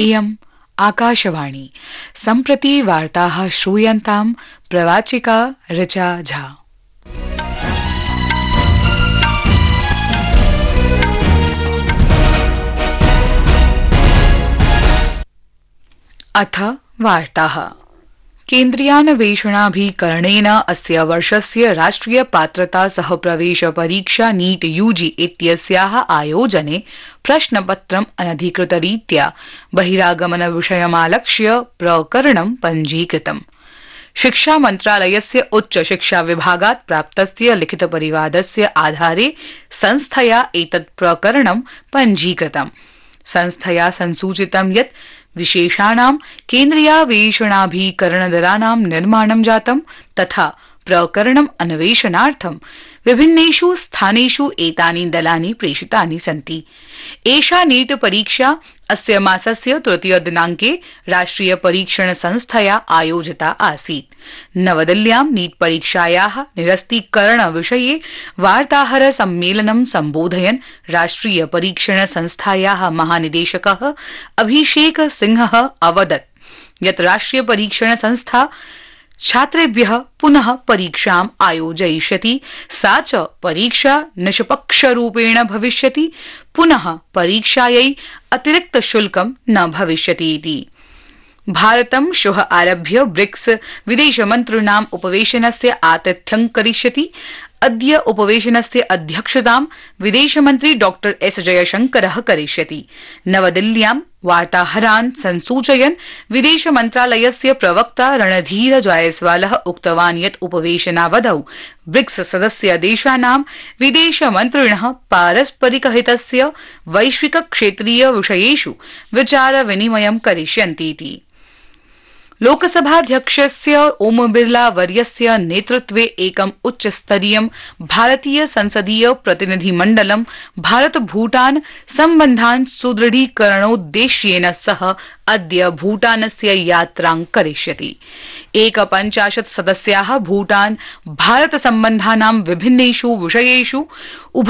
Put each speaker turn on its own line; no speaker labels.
इयम् आकाशवाणी। सम्प्रति वार्ताः श्रूयन्ताम् प्रवाचिका ऋचा झा। अथ वार्ताः। केन्द्रीयान्वेषणाभिकरणेन अस्य वर्षस्य राष्ट्रिय पात्रता सह प्रवेश परीक्षा नीट यूजी इत्यस्याः आयोजने प्रश्नपत्रम् अनधिकृतरीत्या बहिरागमन विषयमालक्ष्य प्रकरणं पञ्जीकृतम्। शिक्षा मन्त्रालयस्य उच्च शिक्षा विभागात् प्राप्तस्य लिखित परिवादस्य आधारे संस्थया एतत् प्रकरणं पञ्जीकृतम्। संस्थया संसूचितं यत् विशेषाणां केन्द्रीयान्वेषणाभिकरणदलानां निर्माणं जातं तथा प्रकरणम् अन्वेषणार्थं विभिन्नेषु स्थानेषु एतानि दलानि प्रेषितानि सन्ति। एषा नीट परीक्षा अस्य मासस्य तृतीय दिनाङ्के राष्ट्रिय परीक्षण संस्थया आयोजिता आसीत्। नवदिल्ल्यां नीट परीक्षायाः निरस्तीकरण विषये वार्ताहर सम्मेलनं सम्बोधयन् राष्ट्रिय परीक्षण संस्थायाः महानिदेशकः अभिषेक सिंहः अवदत् यत् राष्ट्रिय परीक्षण संस्था छात्रेभ्यः पुनः परीक्षाम् आयोजयिष्यति, सा च परीक्षा निष्पक्षरूपेण भविष्यति, पुनः परीक्षायै अतिरिक्त शुल्कं न भविष्यति इति। भारतं श्वः आरभ्य ब्रिक्स विदेशमन्त्रिणाम् उपवेशनस्य आतिथ्यं करिष्यति। अद्य उपवेशनस्य अध्यक्षतां विदेशमन्त्री डॉ एस जयशंकरः करिष्यति। नवदिल्ल्यां वार्ताहरान् संसूचयन् विदेशमन्त्रालयस्य प्रवक्ता रणधीर जायसवालः उक्तवान् यत् उपवेशनावधौ ब्रिक्स सदस्य देशानां विदेशमन्त्रिणः पारस्परिकहितस्य वैश्विक क्षेत्रीय विषयेषु विचार विनिमयं करिष्यन्ति इति। लोकसभाध्यक्षस्य ओम बिरला वर्यस्य नेतृत्वे एकम् उच्चस्तरीयं भारतीय संसदीय प्रतिनिधिमण्डलं भारत भूटान सम्बन्धान् सुदृढीकरणोद्देश्येन सह अद्य भूटानस्य यात्रां करिष्यति। 51 सदस्याः भूटान भारत सम्बन्धानां विभिन्नेषु विषयेषु